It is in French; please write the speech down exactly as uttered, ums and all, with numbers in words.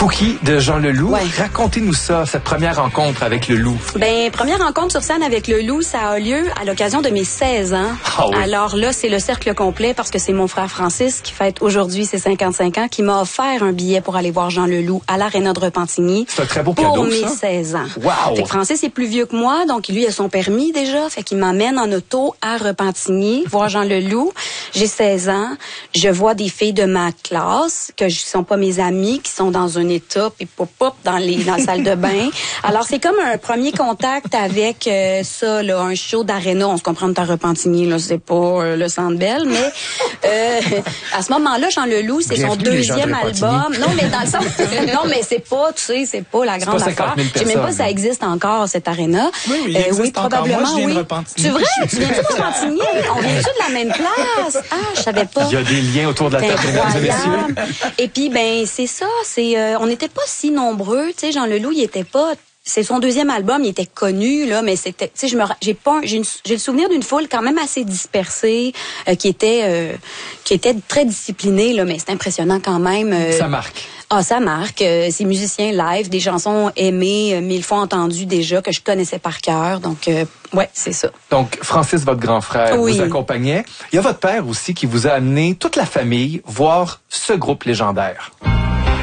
Cookie de Jean Leloup. Ouais. Racontez-nous ça, cette première rencontre avec Leloup. Ben, première rencontre sur scène avec Leloup, ça a lieu à l'occasion de mes seize ans. Ah oui. Alors là, c'est le cercle complet parce que c'est mon frère Francis qui fête aujourd'hui ses cinquante-cinq ans, qui m'a offert un billet pour aller voir Jean Leloup à l'Aréna de Repentigny. C'est un très beau pour cadeau, mes ça. seize ans. Wow! Fait que Francis est plus vieux que moi, donc lui a son permis déjà, fait qu'il m'emmène en auto à Repentigny voir Jean Leloup. J'ai seize ans, je vois des filles de ma classe que je sont pas mes amies, qui sont dans un état puis pop pop dans les dans la salle de bain. Alors c'est comme un premier contact avec euh, ça là, un show d'aréna, on se comprend de Repentigny là, c'est pas euh, le Centre Bell, mais euh, à ce moment-là Jean Leloup, c'est son Bienvenue, les gens de deuxième Repentigny. album. Non mais dans le sens non mais c'est pas, tu sais, c'est pas la grande pas cinquante affaire. mille Je sais même pas si personnes. ça existe encore cette aréna. Oui, oui, il Euh, existe oui, encore. probablement Moi, je viens de oui. Repentigny. C'est vrai, tu viens de Repentigny? On vient de la même place. Ah, je savais pas. Il y a des liens autour de la C'est table, mesdames et messieurs. incroyable. Et puis ben c'est ça, c'est euh, on n'était pas si nombreux, tu sais, Jean Leloup, il était pas, c'est son deuxième album, il était connu là, mais c'était, tu sais, je me, ra- j'ai pas, j'ai, une- j'ai le souvenir d'une foule quand même assez dispersée, euh, qui était, euh, qui était très disciplinée là, mais c'est impressionnant quand même. euh, Ça marque. Ah, ça marque. Euh, ces musiciens live, des chansons aimées, euh, mille fois entendues déjà, que je connaissais par cœur. Donc, euh, ouais, c'est ça. Donc, Francis, votre grand frère, Oui. vous accompagnait. Il y a votre père aussi qui vous a amené toute la famille voir ce groupe légendaire.